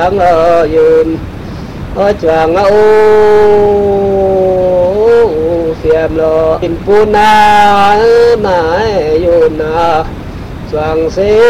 ở dùn ở choàng ô xiêm lo in puna mãi dùn choàng xế